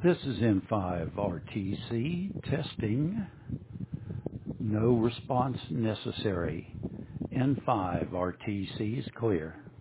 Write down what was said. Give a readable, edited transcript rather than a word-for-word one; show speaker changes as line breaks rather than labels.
This is N5RTC testing. No response necessary. N5RTC is clear.